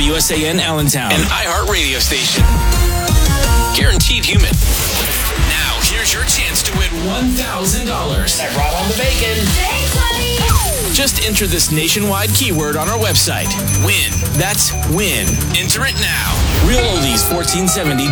WUSAN Allentown, an iHeart radio station. Guaranteed human. Now, here's your chance to win $1,000. I brought home the bacon. Thanks, honey. Just enter this nationwide keyword on our website. WIN. That's WIN. Enter it now. Real Oldies 1470.